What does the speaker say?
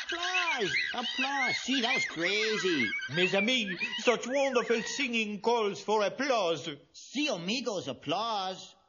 Applause! Applause! See, that was crazy. Mes amis, such wonderful singing calls for applause. See, amigos, applause.